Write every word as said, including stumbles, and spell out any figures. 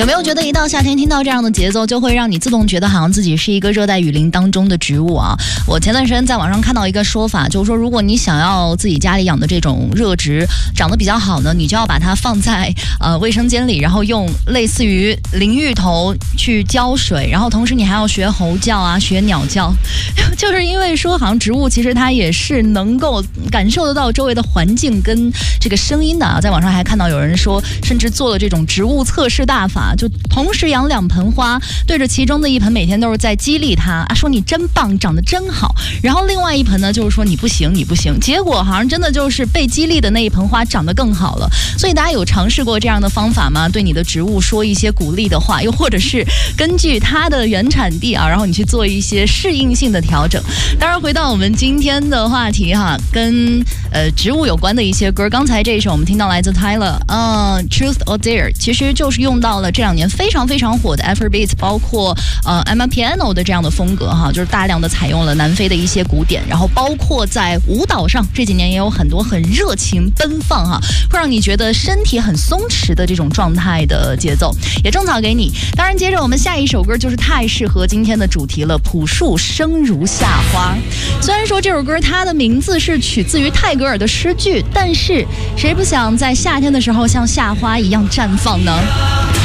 有没有觉得一到夏天听到这样的节奏，就会让你自动觉得好像自己是一个热带雨林当中的植物啊？我前段时间在网上看到一个说法，就是说如果你想要自己家里养的这种热植长得比较好呢，你就要把它放在呃卫生间里，然后用类似于淋浴头去浇水，然后同时你还要学猴叫啊，学鸟叫，就是因为说好像植物其实它也是能够感受得到周围的环境跟这个声音的啊。在网上还看到有人说，甚至做了这种植物测试大法，就同时养两盆花，对着其中的一盆每天都是在激励它啊，说你真棒，长得真好，然后另外一盆呢就是说你不行你不行，结果好像真的就是被激励的那一盆花长得更好了。所以大家有尝试过这样的方法吗？对你的植物说一些鼓励的话，又或者是根据它的原产地啊，然后你去做一些适应性的调整。当然回到我们今天的话题哈，跟呃植物有关的一些歌，刚才这一首我们听到来自 Tyler 呃 Truth or Dare， 其实就是用到了这两年非常非常火的 Afrobeat， 包括呃 Amapiano 的这样的风格哈，就是大量的采用了南非的一些古典，然后包括在舞蹈上这几年也有很多很热情奔放哈，会让你觉得身体很松弛的这种状态的节奏，也种草给你。当然接着我们下一首歌就是太适合今天的主题了，朴树生如夏花。虽然说这首歌它的名字是取自于泰戈尔的诗句，但是谁不想在夏天的时候像夏花一样绽放呢？